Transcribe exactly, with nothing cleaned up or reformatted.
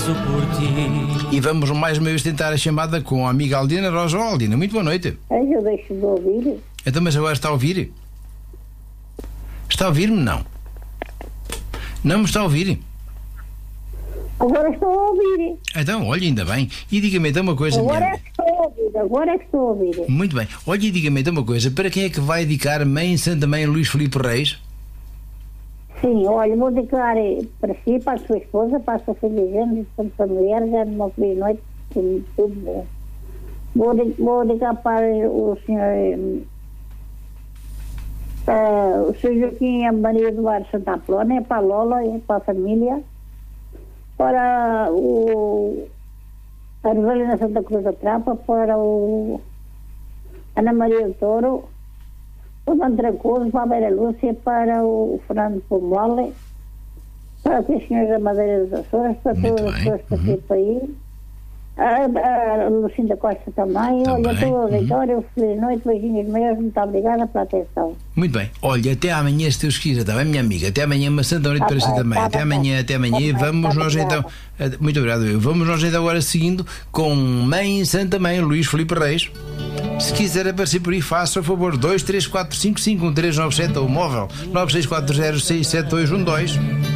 rezo por ti. E vamos mais uma vez tentar a chamada com a amiga Aldina Rosa. Oh, Aldina, muito boa noite. Eu deixo de ouvir. Então, mas agora está a ouvir? Está a ouvir-me? Não. Não me está a ouvir? Agora estou a ouvir. Então, olha, ainda bem. E diga-me então uma coisa. Agora minha... é que estou a ouvir. Agora é que estou a ouvir. Muito bem. Olha, e diga-me então uma coisa. Para quem é que vai dedicar Mãe Santa Mãe Luís Filipe Reis? Sim, olha, vou dedicar para si, para a sua esposa, para a sua filha Gênesis, para a sua mulher, já numa feliz noite, tudo, tudo bom. Vou, de, vou dedicar para o senhor uh, o senhor Joaquim e a Maria Eduardo Santa Apolónia, para a Lola e para a família, para o a Rosalina Santa Cruz da Trapa, para o Ana Maria do Touro, o Mantracoso, para a Vera Lúcia, para o Fernando Pomole, para os senhores da Madeira dos Açores, para Muito todas as bem. pessoas que participam aí, a, a Lucinda Costa também. Também. Olha, a toda a Uhum. Vitória, feliz noite, beijinhos meus, muito obrigada pela atenção. Muito bem. Olha, até amanhã, se Deus quiser, está bem, minha amiga? Até amanhã, uma santa noite Tá para si bem, também. tá Até bem. amanhã, até amanhã. Tá E bem, vamos tá nós bem, então. Muito obrigado, eu. Vamos nós então agora seguindo com Mãe Santa Mãe Luís Filipe Reis. Se quiser aparecer por aí, faça o favor. dois três quatro cinco cinco um três nove sete ou móvel nove seis quatro zero seis sete dois um dois.